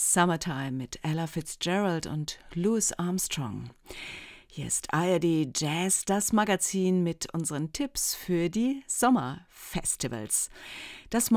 Summertime mit Ella Fitzgerald und Louis Armstrong. Hier ist ARD Jazz, das Magazin mit unseren Tipps für die Sommerfestivals. Das